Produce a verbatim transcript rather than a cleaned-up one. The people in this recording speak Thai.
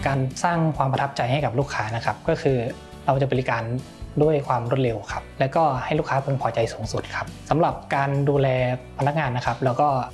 การสร้างความประทับใจให้กับลูกค้านะครับก็คือเราจะบริการด้วยความรวดเร็วครับและก็ให้ลูกค้าพึงพอใจสูงสุดครับสำหรับการดูแลพนักงานนะครับแล้วก็